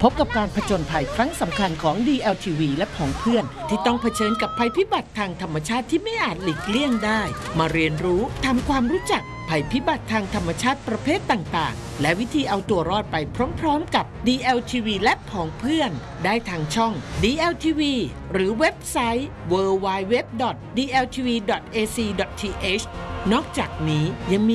พบกับการผจญภัยครั้งสำคัญของ DLTV และผองเพื่อนที่ต้องเผชิญกับภัยพิบัติทางธรรมชาติที่ไม่อาจหลีกเลี่ยงได้มาเรียนรู้ทำความรู้จักภัยพิบัติทางธรรมชาติประเภทต่างๆและวิธีเอาตัวรอดไปพร้อมๆกับ DLTV และผองเพื่อนได้ทางช่อง DLTV หรือเว็บไซต์ www.dltv.ac.th นอกจากนี้ยังมี